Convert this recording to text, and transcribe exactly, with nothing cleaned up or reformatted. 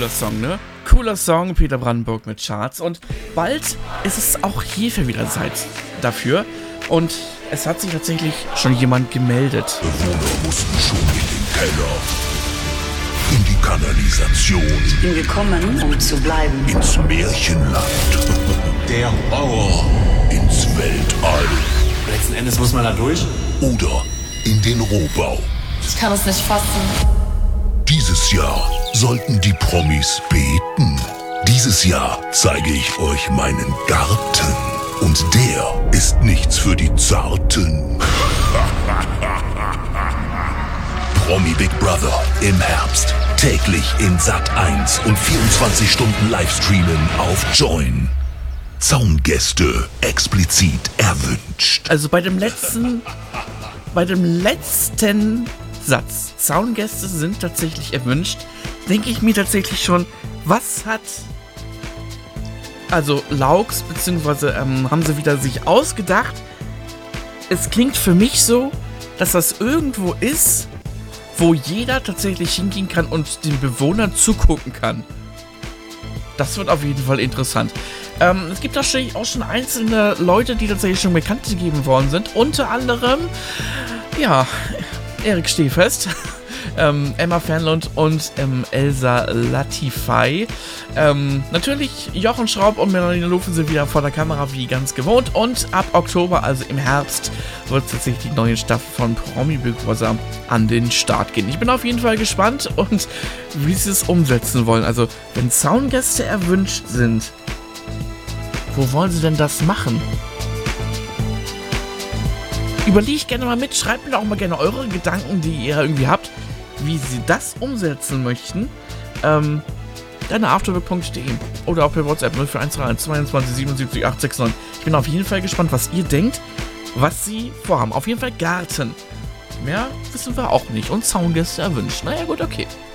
cooler Song, ne? Cooler Song, Peter Brandenburg mit Charts. Und bald ist es auch hierfür wieder Zeit dafür. Und es hat sich tatsächlich schon jemand gemeldet. Bewohner mussten schon in den Keller, in die Kanalisation. Ich bin gekommen, um zu bleiben. Ins Märchenland. Der Horror. Ins Weltall. Letzten Endes muss man da durch. Oder in den Rohbau. Ich kann es nicht fassen. Dieses Jahr sollten die Promis beten. Dieses Jahr zeige ich euch meinen Garten. Und der ist nichts für die Zarten. Promi Big Brother im Herbst. Täglich in Sat eins und vierundzwanzig Stunden Livestreamen auf Join. Zaungäste explizit erwünscht. Also bei dem letzten, bei dem letzten Satz, Zaungäste sind tatsächlich erwünscht, denke ich mir tatsächlich schon, was hat, also Laux, beziehungsweise ähm, haben sie wieder sich ausgedacht. Es klingt für mich so, dass das irgendwo ist, wo jeder tatsächlich hingehen kann und den Bewohnern zugucken kann. Das wird auf jeden Fall interessant. Ähm, es gibt natürlich auch schon einzelne Leute, die tatsächlich schon bekannt gegeben worden sind. Unter anderem, ja, Erik Stehfest, ähm, Emma Fernlund und ähm, Elsa Latify. Ähm, natürlich Jochen Schraub und Melanie Lufen sind wieder vor der Kamera wie ganz gewohnt. Und ab Oktober, also im Herbst, wird tatsächlich die neue Staffel von Promi Big Brother an den Start gehen. Ich bin auf jeden Fall gespannt und wie sie es umsetzen wollen. Also, wenn Zaungäste erwünscht sind, wo wollen sie denn das machen? Überlegt gerne mal mit, schreibt mir auch mal gerne eure Gedanken, die ihr irgendwie habt, wie sie das umsetzen möchten. Ähm, dann afterwork punkt de oder auch per WhatsApp null vier eins drei eins zweiundzwanzig siebenundsiebzig acht sechs neun. Ich bin auf jeden Fall gespannt, was ihr denkt, was sie vorhaben. Auf jeden Fall Garten. Mehr wissen wir auch nicht. Und Zaungäste erwünscht. Naja, gut, okay.